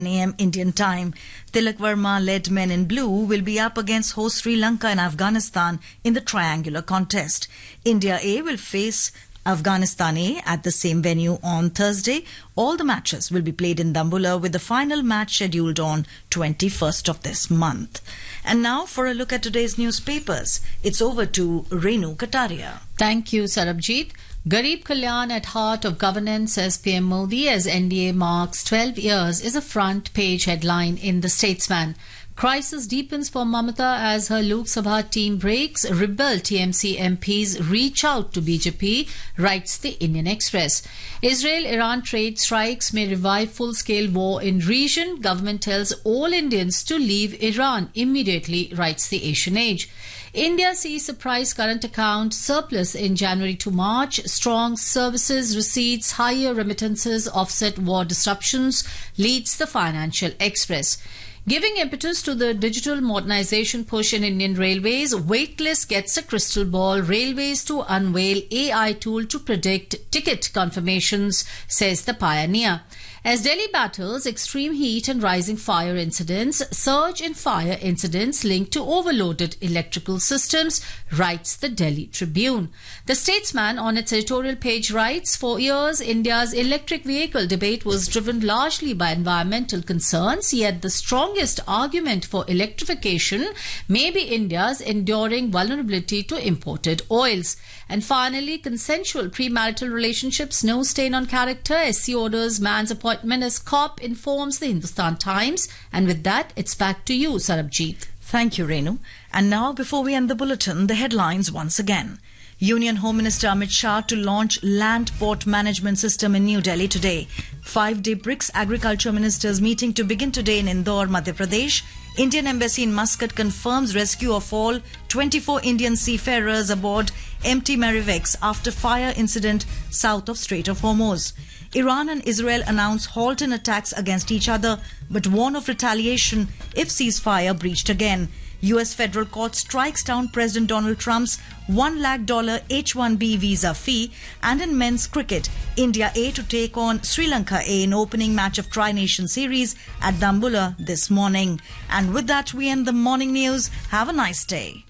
a.m. Indian time. Tilak Verma led Men in Blue will be up against host Sri Lanka and Afghanistan in the triangular contest. India A will face Afghanistan A at the same venue on Thursday. All the matches will be played in Dambulla with the final match scheduled on 21st of this month. And now for a look at today's newspapers. It's over to Renu Kataria. Thank you, Sarabjit. Garib Kalyan at heart of governance, says PM Modi, as NDA marks 12 years, is a front page headline in The Statesman. Crisis deepens for Mamata as her Lok Sabha team breaks. Rebel TMC MPs reach out to BJP, writes the Indian Express. Israel-Iran trade strikes may revive full-scale war in region. Government tells all Indians to leave Iran immediately, writes the Asian Age. India sees surprise current account surplus in January to March. Strong services receipts, higher remittances offset war disruptions, leads the Financial Express. Giving impetus to the digital modernization push in Indian Railways, Waitlist gets a crystal ball. Railways to unveil AI tool to predict ticket confirmations, says the Pioneer. As Delhi battles extreme heat and rising fire incidents, surge in fire incidents linked to overloaded electrical systems, writes the Delhi Tribune. The Statesman on its editorial page writes, for years, India's electric vehicle debate was driven largely by environmental concerns, yet the strongest argument for electrification may be India's enduring vulnerability to imported oils. And finally, consensual premarital relationships, no stain on character. SC orders man's appointment as cop, informs the Hindustan Times. And with that, it's back to you, Sarabjit. Thank you, Renu. And now, before we end the bulletin, the headlines once again. Union Home Minister Amit Shah to launch Land Port Management System in New Delhi today. 5-day BRICS Agriculture Ministers meeting to begin today in Indore, Madhya Pradesh. Indian Embassy in Muscat confirms rescue of all 24 Indian seafarers aboard MT Marivex after fire incident south of Strait of Hormuz. Iran and Israel announce halt in attacks against each other but warn of retaliation if ceasefire breached again. US federal court strikes down President Donald Trump's $1 lakh H-1B visa fee. And in men's cricket, India A to take on Sri Lanka A in opening match of Tri-Nation Series at Dambulla this morning. And with that, we end the morning news. Have a nice day.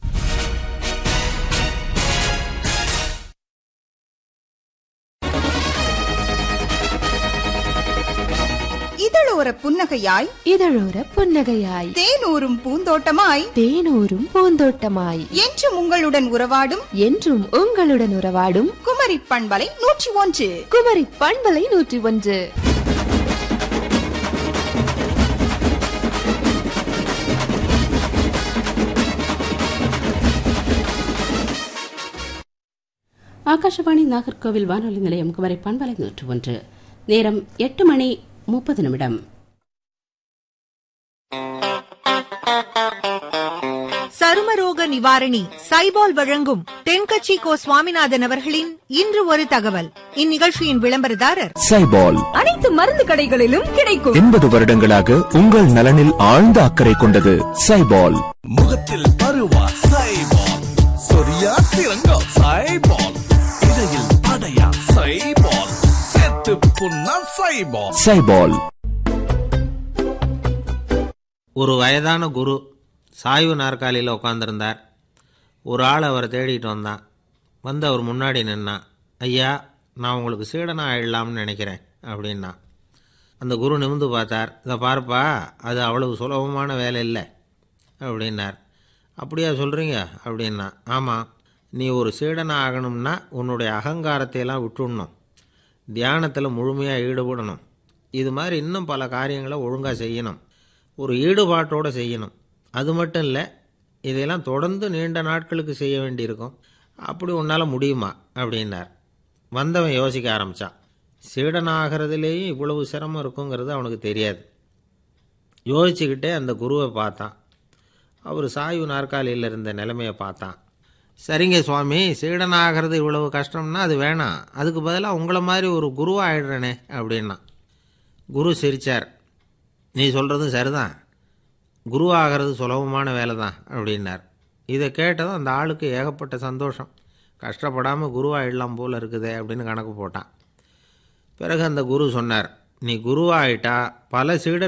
இதழோர புன்னகையாய் இதழோர புன்னகையாய் தேனூரும் பூந்தோட்டமாய் தேனூரும் பூந்தோட்டமாய் என்றும் உங்களுடன் உறவாடும் குமரி பண்பலை 101 குமரி பண்பலை 101. ஆகாஷவாணி நாகர்கோவில் வானொலி நிலையம் குமரி பண்பலை 101. நேரம் 8:30. சருமரோக நிவாரணி சைபால் வழங்கும் தென்கட்சி கோ சுவாமிநாதன் அவர்களின் இன்று ஒரு தகவல். இந்நிகழ்ச்சியின் விளம்பரதாரர் சைபால். அனைத்து மருந்து கடைகளிலும் கிடைக்கும். 80 வருடங்களாக உங்கள் நலனில் ஆழ்ந்த அக்கறை கொண்டது சைபால். முகத்தில் பருவா சைபால், சொரியா சிறங்கா சைபால், இடையில் அடையா சைபால், செத்து புண்ணா சைபால். சைபால். ஒரு வயதான குரு சாய்வு நாற்காலியில் உட்காந்துருந்தார். ஒரு ஆள் அவரை தேடிட்டு வந்தான். வந்து அவர் முன்னாடி நின்னான். ஐயா, நான் உங்களுக்கு சீடனாக ஆயிடலாம்னு நினைக்கிறேன் அப்படின்னா. அந்த குரு நிமிந்து பார்த்தார். இதை பார்ப்பா, அது அவ்வளவு சுலபமான வேலை இல்லை அப்படின்னார். அப்படியா சொல்கிறீங்க அப்படின்னா. ஆமாம், நீ ஒரு சீடனாக ஆகணும்னா உன்னுடைய அகங்காரத்தையெல்லாம் விட்டுடணும், தியானத்தில் முழுமையாக ஈடுபடணும், இது மாதிரி இன்னும் பல காரியங்களை ஒழுங்காக செய்யணும், ஒரு ஈடுபாட்டோடு செய்யணும். அது மட்டும் இல்லை, இதையெல்லாம் தொடர்ந்து நீண்ட நாட்களுக்கு செய்ய வேண்டியிருக்கும். அப்படி உன்னால் முடியுமா அப்படின்னார். வந்தவன் யோசிக்க ஆரம்பித்தான். சீடனாகிறதுலேயும் இவ்வளவு சிரமம் இருக்குங்கிறது அவனுக்கு தெரியாது. யோசிச்சுக்கிட்டே அந்த குருவை பார்த்தான். அவர் சாய்வு நாற்காலியில் இருந்த நிலைமையை பார்த்தான். சரிங்க சுவாமி, சீடனாகிறது இவ்வளவு கஷ்டம்னா அது வேணாம், அதுக்கு பதிலாக உங்களை மாதிரி ஒரு குருவாக ஆயிடுறேனே அப்படின்னா. குரு சிரித்தார். நீ சொல்கிறதும் சரிதான், குருவாகிறது சுலபமான வேலை தான் அப்படின்னார். இதை கேட்டதும் அந்த ஆளுக்கு ஏகப்பட்ட சந்தோஷம். கஷ்டப்படாமல் குருவாயிடலாம் போல் இருக்குதே அப்படின்னு கணக்கு போட்டான். பிறகு அந்த குரு சொன்னார், நீ குருவாயிட்டா பல சீடர்